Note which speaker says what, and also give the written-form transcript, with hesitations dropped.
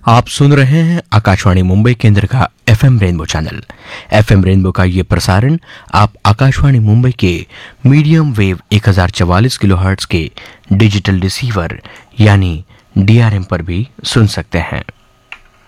Speaker 1: आप सुन रहे हैं आकाशवाणी मुंबई केंद्र का FM rainbow channel. FM rainbow का ये प्रसारण आप आकाशवाणी मुंबई के मीडियम वेव 1044 किलोहर्ट्ज के डिजिटल रिसीवर यानी डीआरएम पर भी सुन सकते हैं।